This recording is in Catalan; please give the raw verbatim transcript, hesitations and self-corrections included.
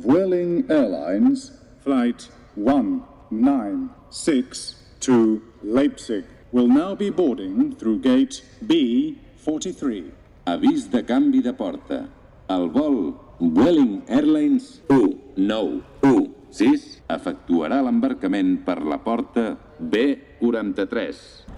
Vueling Airlines Flight one nine six to Leipzig will now be boarding through gate B forty-three. Avís de canvi de porta. El vol Vueling Airlines u nou u sis efectuarà l'embarcament per la porta B quaranta-tres.